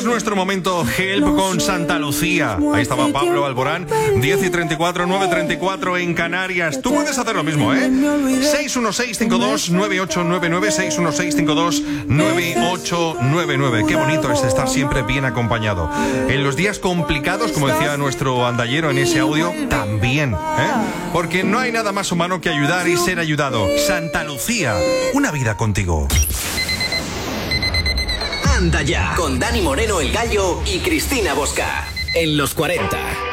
Es nuestro momento Help con Santa Lucía. Ahí estaba Pablo Alborán. 10:34, 9:34 en Canarias. Tú puedes hacer lo mismo, ¿eh? 616-529899, 616-529899. Qué bonito es estar siempre bien acompañado. En los días complicados, como decía nuestro andallero en ese audio, también, ¿eh? Porque no hay nada más humano que ayudar y ser ayudado. Santa Lucía, una vida contigo. Anda ya, con Dani Moreno el Gallo y Cristina Bosca, en los 40.